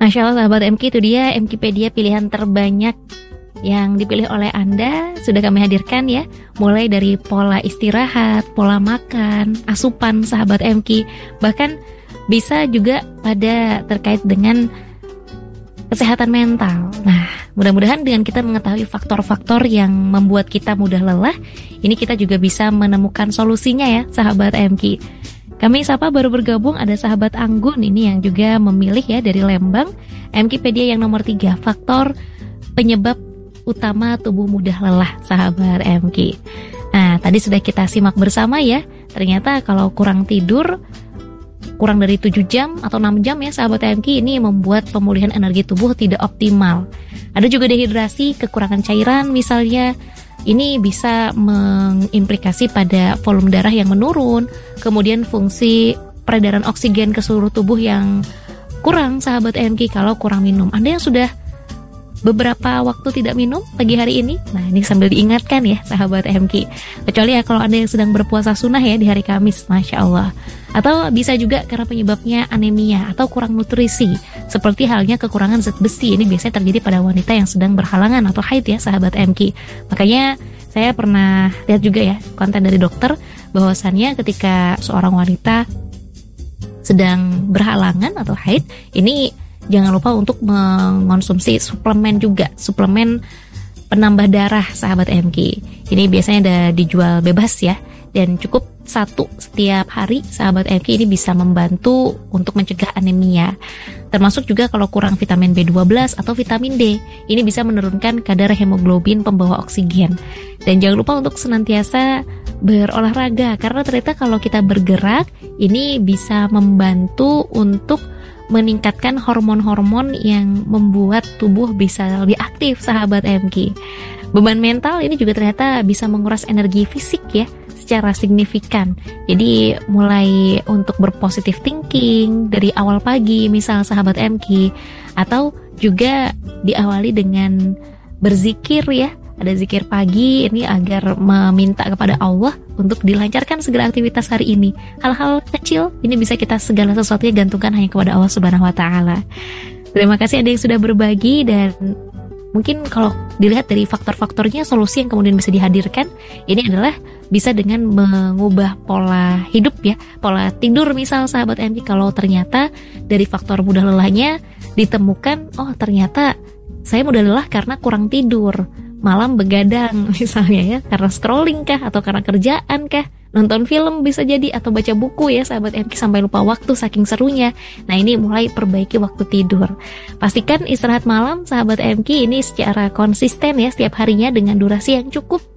Masya Allah sahabat MQ, itu dia MQpedia pilihan terbanyak yang dipilih oleh Anda sudah kami hadirkan ya. Mulai dari pola istirahat, pola makan, asupan sahabat MQ, bahkan bisa juga pada terkait dengan kesehatan mental. Nah, mudah-mudahan dengan kita mengetahui faktor-faktor yang membuat kita mudah lelah, ini kita juga bisa menemukan solusinya ya sahabat MQ. Kami sapa baru bergabung ada sahabat Anggun ini yang juga memilih ya dari Lembang. MQpedia yang nomor 3, faktor penyebab utama tubuh mudah lelah sahabat MQ. Nah, tadi sudah kita simak bersama ya. Ternyata kalau kurang tidur kurang dari 7 jam atau 6 jam ya sahabat MQ, ini membuat pemulihan energi tubuh tidak optimal. Ada juga dehidrasi, kekurangan cairan misalnya. Ini bisa mengimplikasi pada volume darah yang menurun, kemudian fungsi peredaran oksigen ke seluruh tubuh yang kurang sahabat MQ kalau kurang minum. Anda yang sudah beberapa waktu tidak minum pagi hari ini, nah ini sambil diingatkan ya sahabat MQ. Kecuali ya kalau Anda yang sedang berpuasa sunnah ya di hari Kamis, Masya Allah. Atau bisa juga karena penyebabnya anemia atau kurang nutrisi, seperti halnya kekurangan zat besi. Ini biasanya terjadi pada wanita yang sedang berhalangan atau haid ya sahabat MQ. Makanya saya pernah lihat juga ya konten dari dokter bahwasannya ketika seorang wanita sedang berhalangan atau haid, ini jangan lupa untuk mengonsumsi suplemen juga, suplemen penambah darah sahabat MQ. Ini biasanya ada dijual bebas ya, dan cukup 1 setiap hari sahabat MQ. Ini bisa membantu untuk mencegah anemia. Termasuk juga kalau kurang vitamin B12 atau vitamin D, ini bisa menurunkan kadar hemoglobin pembawa oksigen. Dan jangan lupa untuk senantiasa berolahraga, karena ternyata kalau kita bergerak ini bisa membantu untuk meningkatkan hormon-hormon yang membuat tubuh bisa lebih aktif sahabat MQ. Beban mental ini juga ternyata bisa menguras energi fisik ya secara signifikan. Jadi mulai untuk berpositif thinking dari awal pagi misal sahabat MQ, atau juga diawali dengan berzikir ya. Ada zikir pagi ini agar meminta kepada Allah untuk dilancarkan segala aktivitas hari ini. Hal-hal kecil ini bisa kita segala sesuatunya gantungkan hanya kepada Allah Subhanahu wa taala. Terima kasih ada yang sudah berbagi, dan mungkin kalau dilihat dari faktor-faktornya, solusi yang kemudian bisa dihadirkan ini adalah bisa dengan mengubah pola hidup ya, pola tidur misal sahabat MQ. Kalau ternyata dari faktor mudah lelahnya ditemukan, oh ternyata saya mudah lelah karena kurang tidur, malam begadang misalnya ya, karena scrolling kah, atau karena kerjaan kah, nonton film bisa jadi, atau baca buku ya sahabat MQ sampai lupa waktu saking serunya. Nah ini mulai perbaiki waktu tidur. Pastikan istirahat malam sahabat MQ ini secara konsisten ya setiap harinya dengan durasi yang cukup.